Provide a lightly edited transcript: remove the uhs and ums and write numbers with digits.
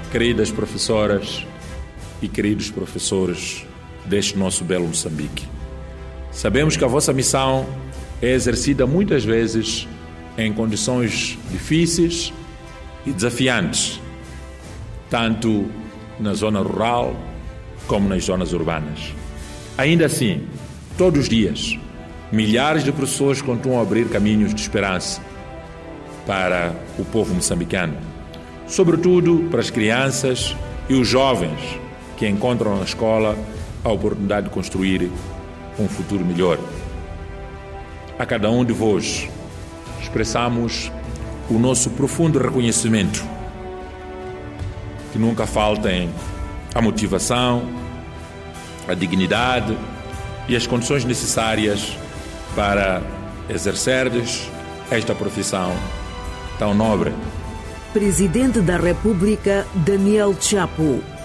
queridas professoras e queridos professores deste nosso belo Moçambique. Sabemos que a vossa missão é exercida muitas vezes em condições difíceis e desafiantes, tanto na zona rural como nas zonas urbanas. Ainda assim, todos os dias, milhares de professores continuam a abrir caminhos de esperança para o povo moçambicano, sobretudo para as crianças e os jovens que encontram na escola a oportunidade de construir um futuro melhor. A cada um de vós expressamos o nosso profundo reconhecimento. Que nunca faltem a motivação, a dignidade e as condições necessárias para exercerdes esta profissão tão nobre. Presidente da República, Daniel Chapo.